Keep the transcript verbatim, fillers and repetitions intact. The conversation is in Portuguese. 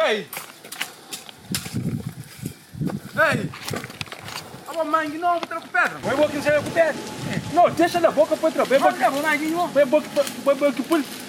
Ei! Ei! A mangue não, vou trocar pedra. Vai boca, você vai com pedra. Não, deixa na boca, põe trabalho. Vai boca, vai boca, põe boca, põe boca, põe